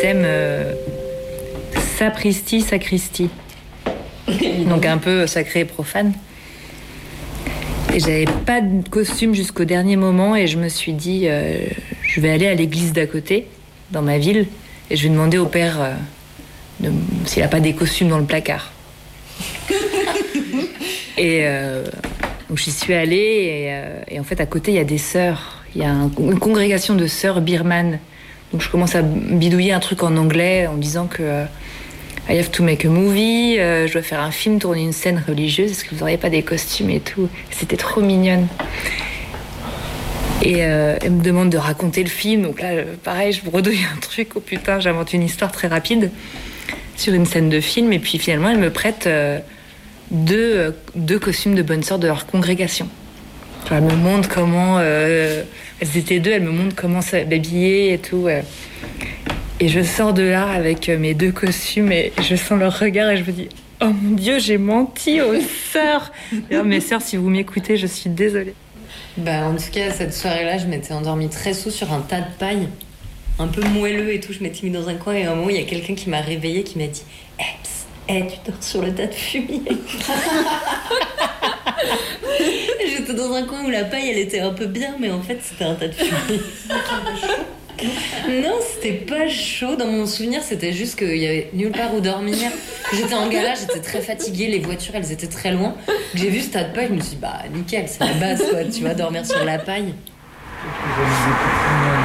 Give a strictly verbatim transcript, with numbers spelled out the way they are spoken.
thème euh, sapristi, sacristie. Donc un peu sacré et profane. Et j'avais pas de costume jusqu'au dernier moment et je me suis dit, euh, je vais aller à l'église d'à côté, dans ma ville, et je vais demander au père euh, de, s'il a pas des costumes dans le placard. et euh, donc j'y suis allée et, euh, et en fait à côté il y a des sœurs, il y a un, une congrégation de sœurs birmanes. Donc je commence à bidouiller un truc en anglais en disant que euh, I have to make a movie, euh, je dois faire un film, tourner une scène religieuse, est-ce que vous n'auriez pas des costumes et tout? C'était trop mignonne. Et euh, elle me demande de raconter le film, donc là, pareil, je bredouille un truc, oh putain, j'invente une histoire très rapide sur une scène de film, et puis finalement, elle me prête euh, deux, euh, deux costumes de bonne sœur de leur congrégation. Genre, elle me montre comment, euh, elles étaient deux, elle me montre comment s'habiller et tout. Euh. Et je sors de là avec mes deux costumes et je sens leur regard et je me dis « Oh mon Dieu, j'ai menti aux sœurs !» D'ailleurs, mes sœurs, si vous m'écoutez, je suis désolée. Bah, en tout cas, cette soirée-là, je m'étais endormie très sous sur un tas de paille, un peu moelleux et tout. Je m'étais mis dans un coin et à un moment, il y a quelqu'un qui m'a réveillée, qui m'a dit « Eh, psst, hey, tu dors sur le tas de fumier !» J'étais dans un coin où la paille, elle était un peu bien, mais en fait, c'était un tas de fumier. Non, c'était pas chaud. Dans mon souvenir, c'était juste qu'il y avait nulle part où dormir. J'étais en gala, j'étais très fatiguée. Les voitures, elles étaient très loin. J'ai vu ce tas de paille, je me suis dit, bah nickel, c'est la base, quoi. Tu vas dormir sur la paille.